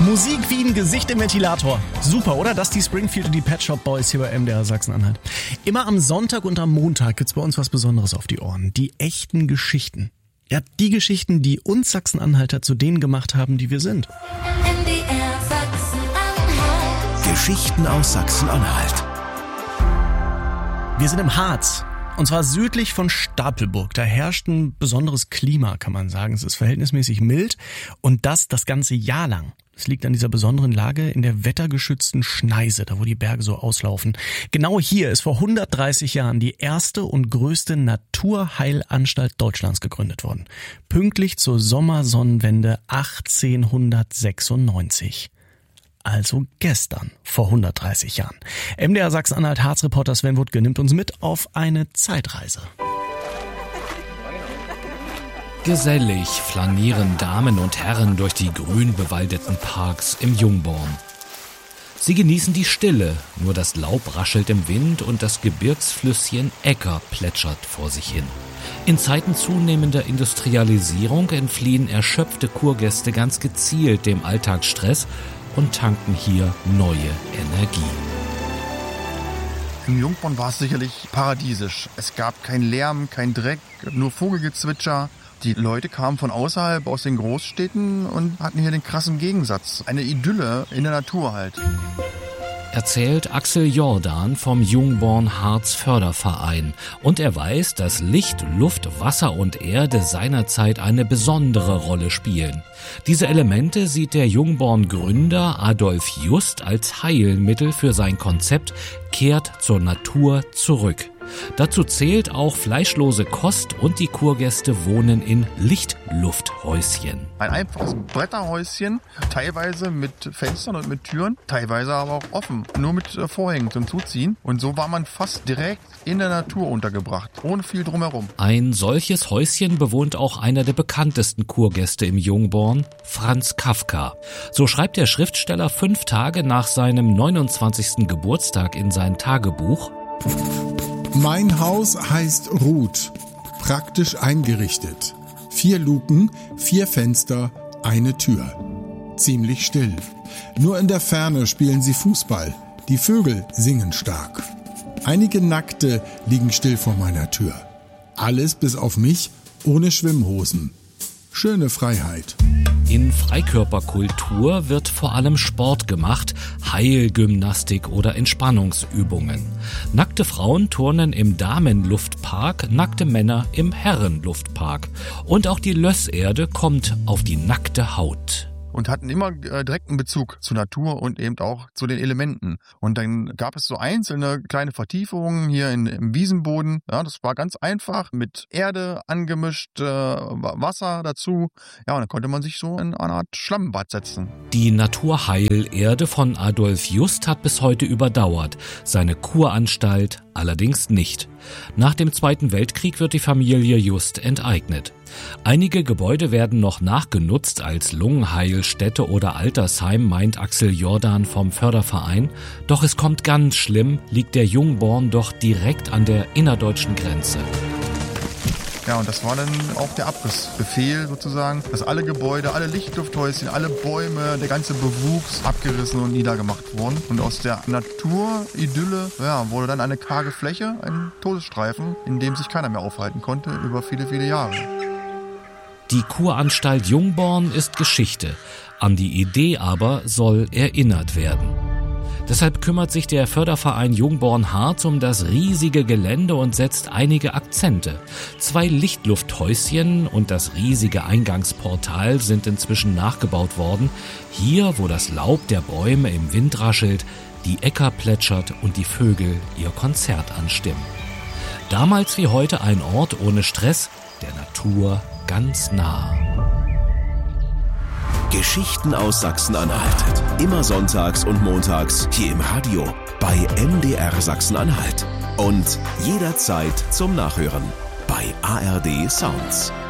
Musik wie ein Gesicht im Ventilator. Super, oder? Das die Springfield und die Pet Shop Boys hier bei MDR Sachsen-Anhalt. Immer am Sonntag und am Montag gibt's bei uns was Besonderes auf die Ohren. Die echten Geschichten. Ja, die Geschichten, die uns Sachsen-Anhalter zu denen gemacht haben, die wir sind. MDR Sachsen-Anhalt. Geschichten aus Sachsen-Anhalt. Wir sind im Harz. Und zwar südlich von Stapelburg. Da herrscht ein besonderes Klima, kann man sagen. Es ist verhältnismäßig mild und das ganze Jahr lang. Es liegt an dieser besonderen Lage in der wettergeschützten Schneise, da wo die Berge so auslaufen. Genau hier ist vor 130 Jahren die erste und größte Naturheilanstalt Deutschlands gegründet worden. Pünktlich zur Sommersonnenwende 1896. Also gestern, vor 130 Jahren. MDR Sachsen-Anhalt Harz-Reporter Sven Wuttke nimmt uns mit auf eine Zeitreise. Gesellig flanieren Damen und Herren durch die grün bewaldeten Parks im Jungborn. Sie genießen die Stille, nur das Laub raschelt im Wind und das Gebirgsflüsschen Äcker plätschert vor sich hin. In Zeiten zunehmender Industrialisierung entfliehen erschöpfte Kurgäste ganz gezielt dem Alltagsstress und tanken hier neue Energie. Im Jungborn war es sicherlich paradiesisch. Es gab keinen Lärm, keinen Dreck, nur Vogelgezwitscher. Die Leute kamen von außerhalb aus den Großstädten und hatten hier den krassen Gegensatz. Eine Idylle in der Natur halt. Erzählt Axel Jordan vom Jungborn Harz Förderverein. Und er weiß, dass Licht, Luft, Wasser und Erde seinerzeit eine besondere Rolle spielen. Diese Elemente sieht der Jungborn-Gründer Adolf Just als Heilmittel für sein Konzept Kehrt zur Natur zurück. Dazu zählt auch fleischlose Kost und die Kurgäste wohnen in Lichtlufthäuschen. Ein einfaches Bretterhäuschen, teilweise mit Fenstern und mit Türen, teilweise aber auch offen, nur mit Vorhängen zum Zuziehen. Und so war man fast direkt in der Natur untergebracht, ohne viel drumherum. Ein solches Häuschen bewohnt auch einer der bekanntesten Kurgäste im Jungborn, Franz Kafka. So schreibt der Schriftsteller 5 Tage nach seinem 29. Geburtstag in sein Tagebuch: Mein Haus heißt Ruth, praktisch eingerichtet. 4 Luken, 4 Fenster, eine Tür. Ziemlich still. Nur in der Ferne spielen sie Fußball. Die Vögel singen stark. Einige Nackte liegen still vor meiner Tür. Alles bis auf mich, ohne Schwimmhosen. Schöne Freiheit. In Freikörperkultur wird vor allem Sport gemacht, Heilgymnastik oder Entspannungsübungen. Nackte Frauen turnen im Damenluftpark, nackte Männer im Herrenluftpark. Und auch die Lösserde kommt auf die nackte Haut. Und hatten immer direkten Bezug zur Natur und eben auch zu den Elementen. Und dann gab es so einzelne kleine Vertiefungen hier im Wiesenboden. Ja, das war ganz einfach, mit Erde angemischt, Wasser dazu. Ja, und dann konnte man sich so in eine Art Schlammbad setzen. Die Naturheilerde von Adolf Just hat bis heute überdauert, seine Kuranstalt allerdings nicht. Nach dem Zweiten Weltkrieg wird die Familie Just enteignet. Einige Gebäude werden noch nachgenutzt als Lungenheilstätte oder Altersheim, meint Axel Jordan vom Förderverein. Doch es kommt ganz schlimm, liegt der Jungborn doch direkt an der innerdeutschen Grenze. Ja, und das war dann auch der Abrissbefehl sozusagen, dass alle Gebäude, alle Lichtlufthäuschen, alle Bäume, der ganze Bewuchs abgerissen und niedergemacht wurden. Und aus der Naturidylle wurde dann eine karge Fläche, ein Todesstreifen, in dem sich keiner mehr aufhalten konnte über viele, viele Jahre. Die Kuranstalt Jungborn ist Geschichte. An die Idee aber soll erinnert werden. Deshalb kümmert sich der Förderverein Jungborn Harz um das riesige Gelände und setzt einige Akzente. 2 Lichtlufthäuschen und das riesige Eingangsportal sind inzwischen nachgebaut worden. Hier, wo das Laub der Bäume im Wind raschelt, die Äcker plätschert und die Vögel ihr Konzert anstimmen. Damals wie heute ein Ort ohne Stress, der Natur ganz nah. Geschichten aus Sachsen-Anhalt. Immer sonntags und montags hier im Radio bei MDR Sachsen-Anhalt. Und jederzeit zum Nachhören bei ARD Sounds.